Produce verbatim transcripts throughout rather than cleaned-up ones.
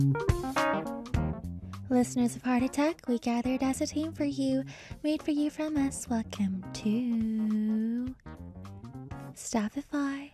Listeners of Heart Attack, we gathered as a team for you, made for you from us. Welcome to Staffify.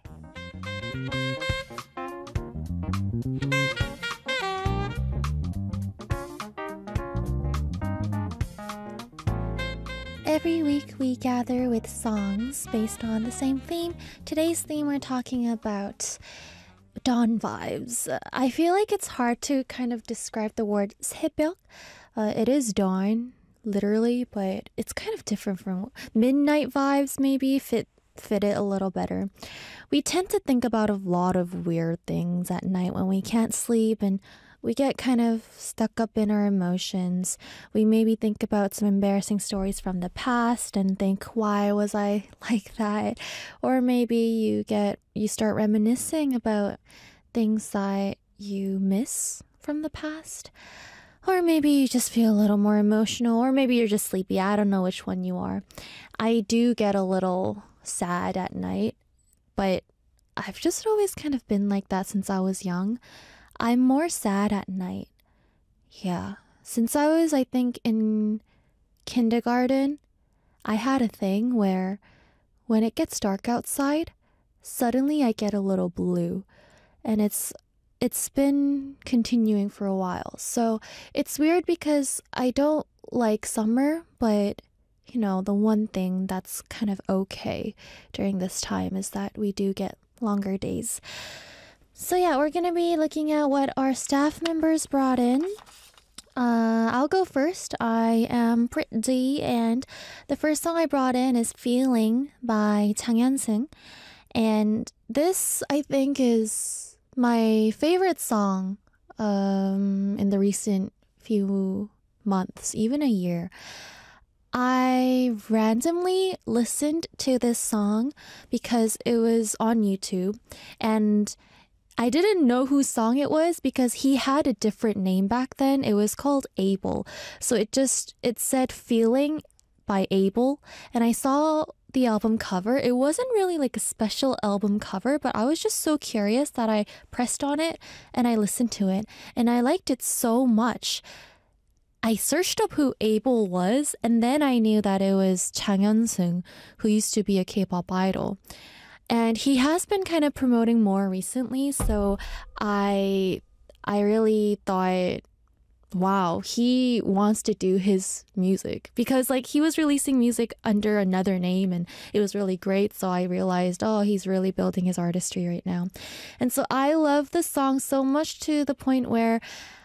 Every week we gather with songs based on the same theme. Today's theme, we're talking about dawn vibes. I feel like it's hard to kind of describe the word 새벽. Uh, it is dawn, literally, but it's kind of different from midnight vibes, maybe fit fit it a little better. We tend to think about a lot of weird things at night when we can't sleep, and we get kind of stuck up in our emotions. We maybe think about some embarrassing stories from the past and think, why was I like that? Or maybe you get you start reminiscing about things that you miss from the past. Or maybe you just feel a little more emotional, or maybe you're just sleepy. I don't know which one you are. I do get a little sad at night, but I've just always kind of been like that since I was young. I'm more sad at night. Yeah. Since I was, I think, in kindergarten, I had a thing where when it gets dark outside, suddenly I get a little blue. And it's it's been continuing for a while. So it's weird because I don't like summer, but you know, the one thing that's kind of okay during this time is that we do get longer days. So yeah, we're going to be looking at what our staff members brought in. Uh, I'll go first. I am Brittany, and the first song I brought in is Feeling by Chang Hyun-sung. And this, I think, is my favorite song um, in the recent few months, even a year. I randomly listened to this song because it was on YouTube, and I didn't know whose song it was because he had a different name back then. It was called Abel. So it just, it said Feeling by Abel. And I saw the album cover. It wasn't really like a special album cover, but I was just so curious that I pressed on it and I listened to it. And I liked it so much. I searched up who Abel was, and then I knew that it was Chang Hyun-sung, who used to be a K-pop idol. And he has been kind of promoting more recently, so I I really thought, wow, he wants to do his music. Because like he was releasing music under another name and it was really great, so I realized, oh, he's really building his artistry right now. And so I love the song so much to the point where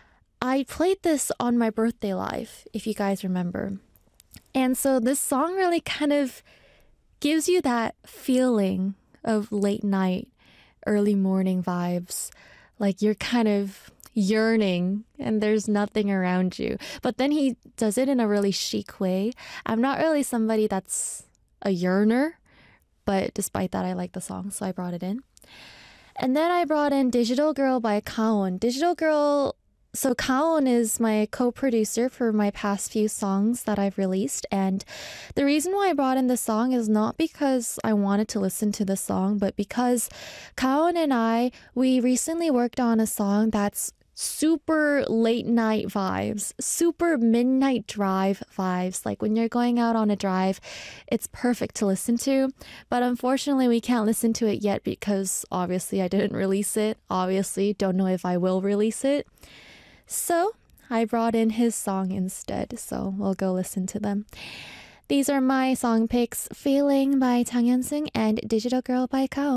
I played this on my birthday live, if you guys remember. And so this song really kind of gives you that feeling of late night, early morning vibes. Like you're kind of yearning and there's nothing around you. But then he does it in a really chic way. I'm not really somebody that's a yearner, but despite that, I like the song, so I brought it in. And then I brought in Digital Girl by Kaon. Digital Girl So Kaon is my co-producer for my past few songs that I've released, and the reason why I brought in this song is not because I wanted to listen to the song, but because Kaon and I, we recently worked on a song that's super late night vibes, super midnight drive vibes. Like when you're going out on a drive, it's perfect to listen to. But unfortunately, we can't listen to it yet because obviously I didn't release it. Obviously, don't know if I will release it. So I brought in his song instead. So we'll go listen to them. These are my song picks: Feeling by Chang Hyun-sung and Digital Girl by Kao.